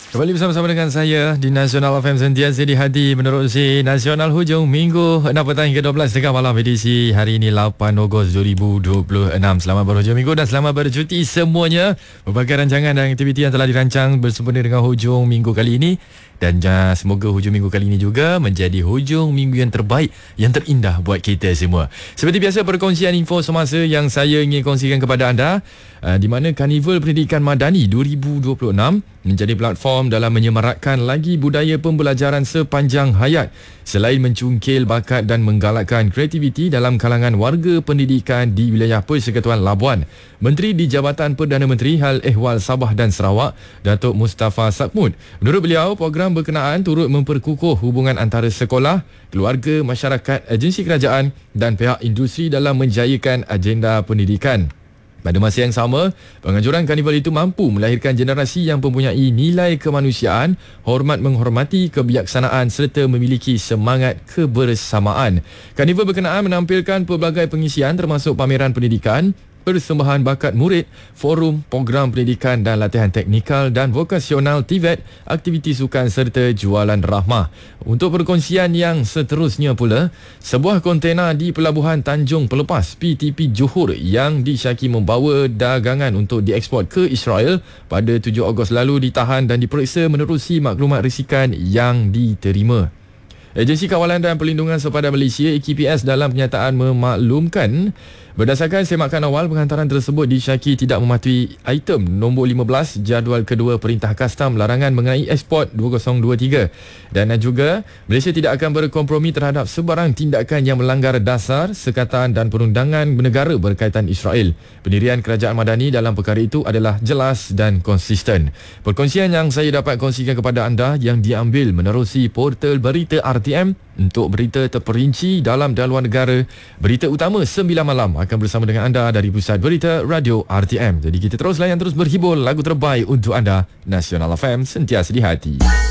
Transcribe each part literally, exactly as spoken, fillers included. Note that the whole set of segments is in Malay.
Kembali bersama-sama dengan saya di Nasional F M sentiasa di hati menerusi Nasional Hujung Minggu enam petang hingga dua belas tengah malam edisi hari ini lapan Ogos dua ribu dua puluh enam. Selamat berhujung minggu dan selamat bercuti semuanya. Berbagai rancangan dan aktiviti yang telah dirancang bersempena dengan hujung minggu kali ini. Dan uh, semoga hujung minggu kali ini juga menjadi hujung minggu yang terbaik, yang terindah buat kita semua. Seperti biasa, perkongsian info semasa yang saya ingin kongsikan kepada anda, uh, di mana Karnival Pendidikan Madani dua ribu dua puluh enam menjadi platform dalam menyemarakkan lagi budaya pembelajaran sepanjang hayat, selain mencungkil bakat dan menggalakkan kreativiti dalam kalangan warga pendidikan di wilayah Persekutuan Labuan. Menteri di Jabatan Perdana Menteri Hal Ehwal Sabah dan Sarawak, Datuk Mustafa Sakmud, menurut beliau, program berkenaan turut memperkukuh hubungan antara sekolah, keluarga, masyarakat, agensi kerajaan dan pihak industri dalam menjayakan agenda pendidikan. Pada masa yang sama, penganjuran Karnival itu mampu melahirkan generasi yang mempunyai nilai kemanusiaan, hormat menghormati, kebijaksanaan serta memiliki semangat kebersamaan. Karnival berkenaan menampilkan pelbagai pengisian termasuk pameran pendidikan, persembahan bakat murid, forum, program pendidikan dan latihan teknikal dan vokasional T V E T, aktiviti sukan serta jualan rahmah. Untuk perkongsian yang seterusnya pula, sebuah kontena di Pelabuhan Tanjung Pelepas P T P Johor yang disyaki membawa dagangan untuk dieksport ke Israel pada tujuh Ogos lalu ditahan dan diperiksa menerusi maklumat risikan yang diterima. Agensi Kawalan dan Perlindungan Sepadan Malaysia A K P S dalam kenyataan memaklumkan, berdasarkan semakan awal, penghantaran tersebut disyaki tidak mematuhi item nombor lima belas jadual kedua Perintah Kastam Larangan mengenai ekspor dua ribu dua puluh tiga, dan juga Malaysia tidak akan berkompromi terhadap sebarang tindakan yang melanggar dasar, sekatan dan perundangan negara berkaitan Israel. Pendirian Kerajaan Madani dalam perkara itu adalah jelas dan konsisten. Perkongsian yang saya dapat kongsikan kepada anda yang diambil menerusi portal berita R T M. Untuk berita terperinci dalam dan luar negara, berita utama sembilan malam akan bersama dengan anda dari Pusat Berita Radio R T M. Jadi kita terus layan, terus berhibur lagu terbaik untuk anda. Nasional F M sentiasa di hati.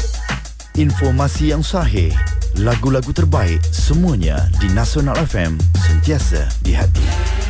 Informasi yang sahih, lagu-lagu terbaik, semuanya di Nasional F M sentiasa di hati.